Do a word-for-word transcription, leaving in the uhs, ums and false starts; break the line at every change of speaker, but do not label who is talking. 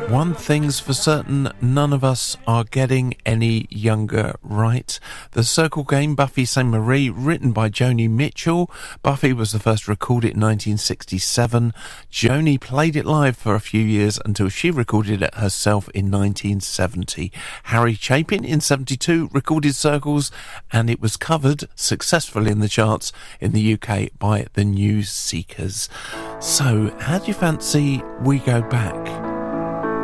One thing's for certain, none of us are getting any younger, right? The Circle game, Buffy Sainte Marie, written by Joni Mitchell. Buffy was the first to record it in nineteen sixty-seven. Joni played it live for a few years until she recorded it herself in nineteen seventy. Harry Chapin in seventy-two recorded Circles, and it was covered successfully in the charts in the U K by the New Seekers. So, how do you fancy we go back